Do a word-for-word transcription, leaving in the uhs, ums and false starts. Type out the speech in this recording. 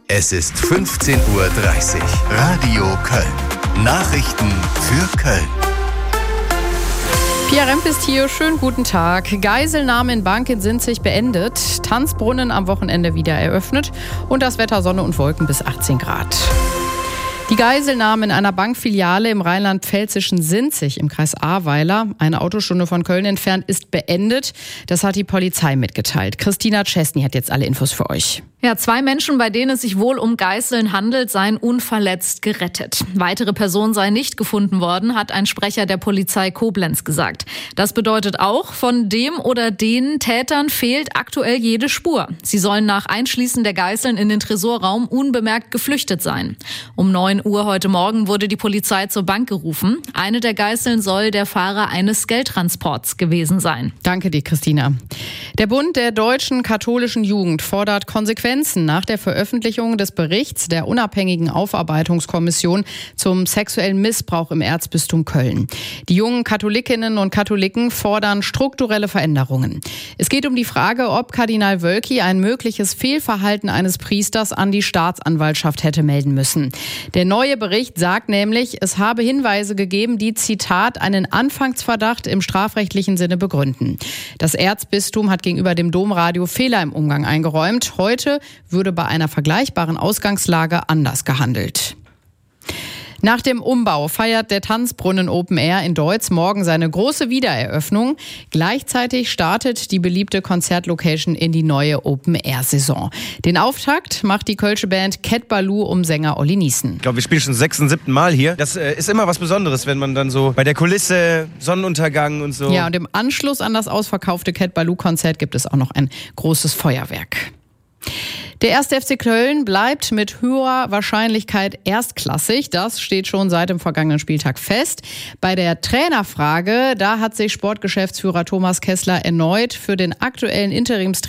Es ist fünfzehn Uhr dreißig. Radio Köln. Nachrichten für Köln. Pia Remp ist hier. Schönen guten Tag. Geiselnahme in Bank in Sinzig beendet. Tanzbrunnen am Wochenende wieder eröffnet. Und das Wetter Sonne und Wolken bis achtzehn Grad. Die Geiselnahme in einer Bankfiliale im rheinland-pfälzischen Sinzig im Kreis Ahrweiler, eine Autostunde von Köln entfernt, ist beendet. Das hat die Polizei mitgeteilt. Christina Czesny hat jetzt alle Infos für euch. Ja, zwei Menschen, bei denen es sich wohl um Geiseln handelt, seien unverletzt gerettet. Weitere Personen seien nicht gefunden worden, hat ein Sprecher der Polizei Koblenz gesagt. Das bedeutet auch, von dem oder den Tätern fehlt aktuell jede Spur. Sie sollen nach Einschließen der Geiseln in den Tresorraum unbemerkt geflüchtet sein. Um neun Uhr heute Morgen wurde die Polizei zur Bank gerufen. Eine der Geiseln soll der Fahrer eines Geldtransports gewesen sein. Danke dir, Christina. Der Bund der deutschen katholischen Jugend fordert Konsequenzen nach der Veröffentlichung des Berichts der unabhängigen Aufarbeitungskommission zum sexuellen Missbrauch im Erzbistum Köln. Die jungen Katholikinnen und Katholiken fordern strukturelle Veränderungen. Es geht um die Frage, ob Kardinal Wölki ein mögliches Fehlverhalten eines Priesters an die Staatsanwaltschaft hätte melden müssen. Der neue Bericht sagt nämlich, es habe Hinweise gegeben, die, Zitat, einen Anfangsverdacht im strafrechtlichen Sinne begründen. Das Erzbistum hat gegenüber dem Domradio Fehler im Umgang eingeräumt. Heute würde bei einer vergleichbaren Ausgangslage anders gehandelt. Nach dem Umbau feiert der Tanzbrunnen Open Air in Deutz morgen seine große Wiedereröffnung. Gleichzeitig startet die beliebte Konzertlocation in die neue Open-Air-Saison. Den Auftakt macht die kölsche Band Cat Ballou um Sänger Olli Niesen. Ich glaube, wir spielen schon sechs und siebten Mal hier. Das äh, ist immer was Besonderes, wenn man dann so bei der Kulisse, Sonnenuntergang und so. Ja, und im Anschluss an das ausverkaufte Cat Ballou-Konzert gibt es auch noch ein großes Feuerwerk. Der erste F C Köln bleibt mit hoher Wahrscheinlichkeit erstklassig. Das steht schon seit dem vergangenen Spieltag fest. Bei der Trainerfrage, da hat sich Sportgeschäftsführer Thomas Kessler erneut für den aktuellen Interimstrainer